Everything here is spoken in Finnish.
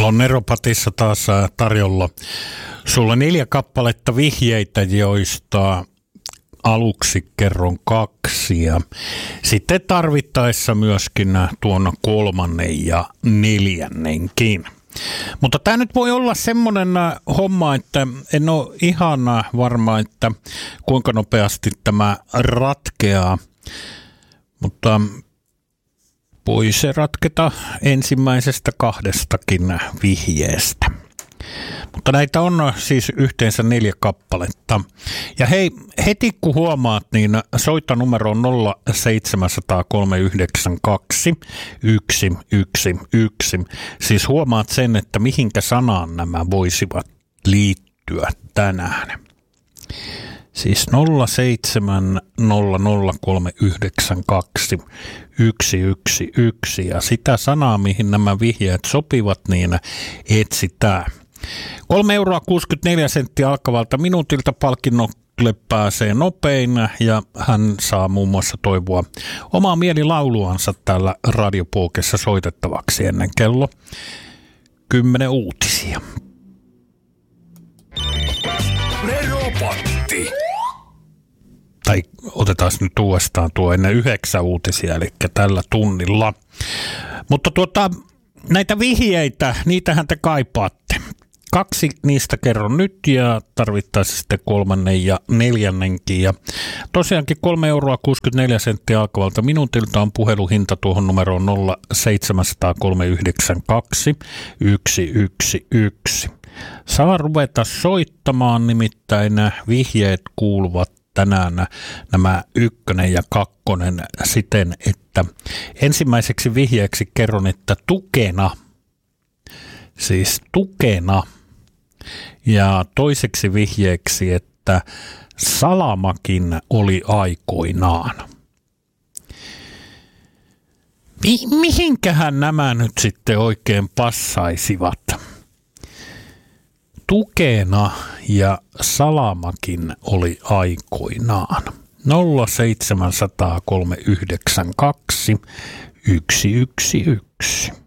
Täällä on Neropatissa taas tarjolla sulla 4 kappaletta vihjeitä, joista aluksi kerron 2 ja sitten tarvittaessa myöskin tuon 3. ja 4. Mutta tämä nyt voi olla semmoinen homma, että en ole ihan varma, että kuinka nopeasti tämä ratkeaa, mutta voi se ratketa ensimmäisestä 2 vihjeestä. Mutta näitä on siis yhteensä 4 kappaletta. Ja hei, heti kun huomaat, niin soita numeroon 0700392 111. Siis huomaat sen, että mihinkä sanaan nämä voisivat liittyä tänään. Siis 0700392 111 ja sitä sanaa, mihin nämä vihjeet sopivat, niin etsitään. 3,64 € alkavalta minuutilta palkinnolle pääsee nopein ja hän saa muun muassa toivoa omaa mielilauluansa täällä Radiopookessa soitettavaksi ennen kello 10 uutisia. Neropatti. Tai otetaan nyt uudestaan tuo ennen 9 uutisia, eli tällä tunnilla. Mutta näitä vihjeitä, niitähän te kaipaatte. 2 niistä kerron nyt ja tarvittaisiin sitten 3. ja 4. Ja tosiaankin 3,64 € alkavalta minuutilta on puheluhinta tuohon numeroon 0700392 111. Saa ruveta soittamaan, nimittäin vihjeet kuuluvat tänään nämä 1. ja 2 siten, että ensimmäiseksi vihjeeksi kerron, että tukena, siis tukena, ja toiseksi vihjeeksi, että salamakin oli aikoinaan. Mihinkähän nämä nyt sitten oikein passaisivat? Tukena ja salamakin oli aikoinaan. 0700392 111.